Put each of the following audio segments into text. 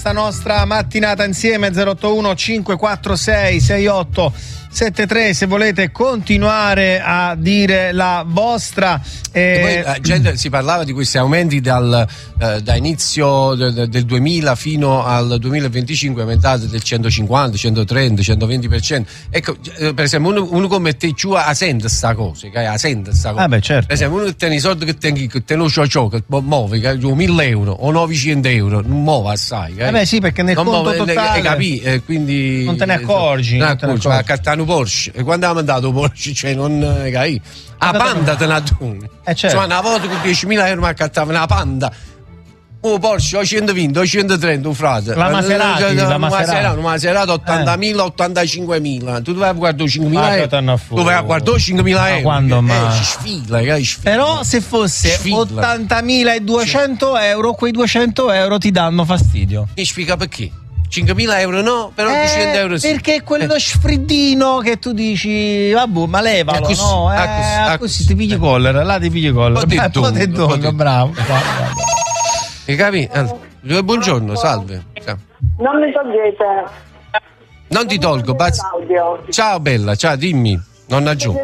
questa nostra mattinata insieme. 081 546 6873 se volete continuare a dire la vostra. E poi la gente, si parlava di questi aumenti da inizio del 2000 fino al 2025, aumentate del 150, 130, 120%. Ecco, per esempio uno come te a sente sta cosa, Ah beh, certo. Per esempio uno che tiene i soldi che te lo ciò che muove, che 1.000 euro o 900 euro, non muove assai. Beh sì, perché nel conto totale quindi non te ne accorgi. Va a cartare un Porsche, e quando ha mandato Porsche, cioè non capi. A Panda te ne doni. Certo. Insomma, una volta con 10.000 euro mi accattava una Panda. Oh, Porsche, o 120, o 130, un frate. La Maserati, una Maserati 80.000, 85.000. Tu dovevi guardare 5.000 euro. Dovevi guardare 5.000 euro. Quando mai? Sfila. Però se fosse 80.200 euro, quei 200 euro ti danno fastidio. Mi spiega perché? 5.000 euro no, però 200 euro sì. Perché è quello sfriddino che tu dici, vabbè, ma levalo, così, no? Così ti pigli collera, là ti pigli collera. Bravo. E capi? Buongiorno, salve. Non mi togliete. Non ti tolgo, ciao bella, ciao, dimmi, nonna Giù.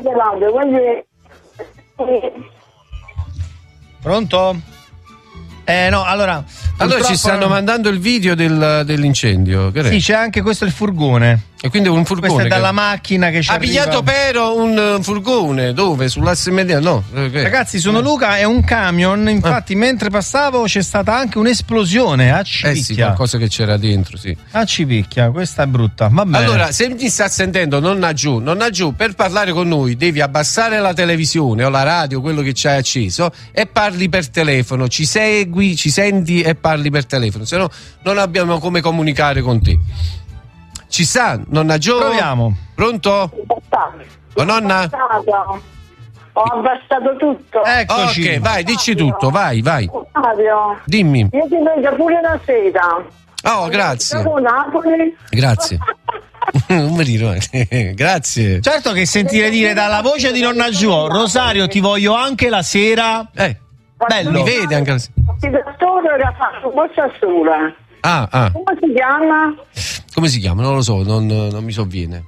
Pronto? No, allora ci stanno mandando il video dell'incendio. Sì, c'è anche questo il furgone. E quindi un furgone. Questo è dalla macchina che ci ha pigliato però un furgone. Dove? Sull'asse mediano? No. Ragazzi, sono Luca, è un camion. Infatti, mentre passavo c'è stata anche un'esplosione a Civicchia. Sì, qualcosa che c'era dentro, sì. A Civicchia, questa è brutta. Va bene. Allora, se mi sta sentendo nonna Giù, per parlare con noi devi abbassare la televisione o la radio, quello che c'hai acceso, e parli per telefono. Ci segui, ci senti e parli per telefono. Se no, non abbiamo come comunicare con te. Ci sta, nonna Gio? Proviamo. Pronto? Oh, nonna? Ho abbassato tutto. Eccoci. Ok, vai, dici tutto, vai. Mario, dimmi. Io ti vedo pure la sera. Oh, grazie. Siamo Napoli. Grazie. Non mi dirò. Grazie. Certo che sentire dire dalla voce di nonna Gio, Rosario, ti voglio anche la sera. Bello. Mi vede anche la sera. Il dottore era fatto un po' sola. Come si chiama? Come si chiama? Non lo so, non mi sovviene.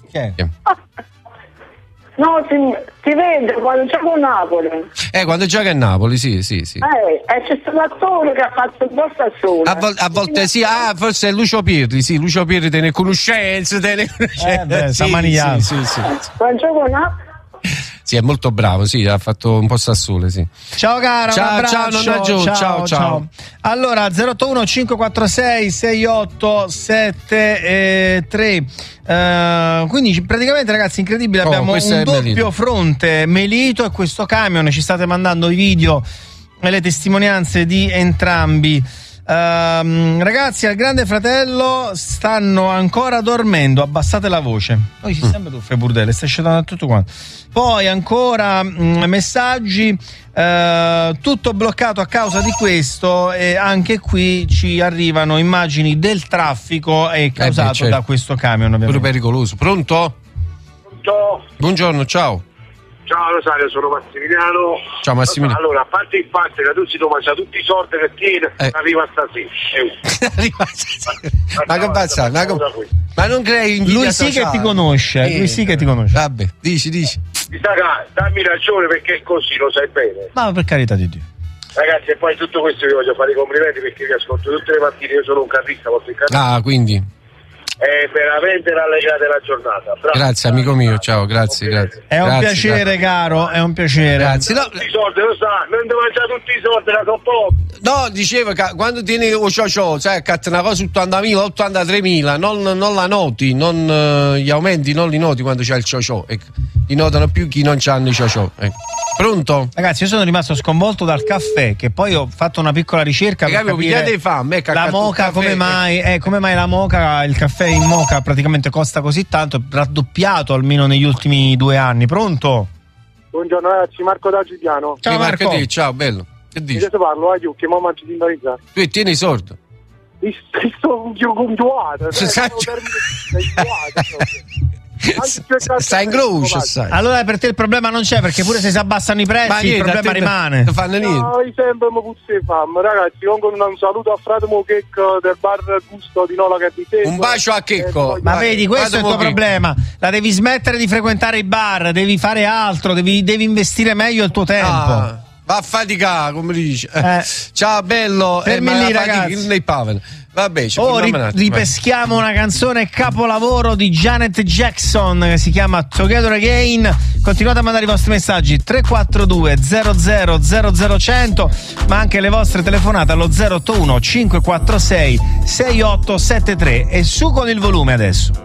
No, ti vedo quando gioco a Napoli. Quando gioca a Napoli, sì. C'è stato l'attore che ha fatto un po' sola. A volte sì, forse è Lucio Pirri, sì, Lucio Pirri te ne conoscenze, Sì. Quando gioco a Napoli. Sì, è molto bravo, sì, ha fatto un po' Sassuolo, sì. Ciao cara, ciao nonna Gio, ciao. Allora, 081 546 6873. Quindi praticamente, ragazzi, incredibile, abbiamo un doppio fronte, Melito e questo camion. Ci state mandando i video e le testimonianze di entrambi. Ragazzi, al Grande Fratello stanno ancora dormendo, abbassate la voce. Poi si sembra tuffe burdelle, stai scegliendo tutto quanto. Poi ancora messaggi, tutto bloccato a causa di questo, e anche qui ci arrivano immagini del traffico causato da questo camion, ovviamente. Pure pericoloso. Pronto? Buongiorno, ciao. Ciao Rosario, sono Massimiliano. Ciao Massimiliano. Allora, a parte il fatto che tu si mangia tutti i soldi che tiene, arriva stasera. Ma che pazza? Ma non crei invidia Lui sì sociale. che ti conosce, Vabbè, dici. Mi sa che dammi ragione, perché è così, lo sai bene. Ma per carità di Dio. Ragazzi, e poi tutto questo vi voglio fare i complimenti, perché vi ascolto tutte le mattine, io sono un carrista, quindi è veramente rallegrate la giornata. Bravo. Grazie amico mio, ciao, grazie. È un piacere, caro, è un piacere. Grazie. Tutti i soldi, lo sa, non devo mangiare tutti i soldi, la so poco. No, dicevo che quando tieni sai, che una cosa 80.000, 83.000, non la noti, gli aumenti non li noti quando c'è il ciò. Ecco. Li notano più chi non c'hanno i ciò. Ecco. Pronto? Ragazzi, io sono rimasto sconvolto dal caffè, che poi ho fatto una piccola ricerca per capire la moka, come mai la moka, il caffè in moka praticamente costa così tanto, raddoppiato almeno negli ultimi 2 anni. Pronto? Buongiorno ragazzi, Marco da Giuliano. Ciao Marco. Ciao, bello. Che dici? Adesso parlo, che mo mangio di indorizzare. Tu tieni i sordi. Sto congiuato. sta in croce, sai. Allora per te il problema non c'è, perché pure se si abbassano i prezzi il problema rimane. Non fanno niente. No, io sempre mi puzzi fam, ragazzi, con un saluto a Frate Checco del bar Gusto di Nola Capitese. Un bacio a Checco. Ma vedi, questo è il tuo problema. La devi smettere di frequentare i bar, devi fare altro, devi investire meglio il tuo tempo. Va a faticare, come dice. Ciao bello, fermi lì, ragazzi. Vabbè, ripeschiamo una canzone capolavoro di Janet Jackson che si chiama Together Again. Continuate a mandare i vostri messaggi 342 00 00 ma anche le vostre telefonate allo 081 546 6873 e su con il volume adesso.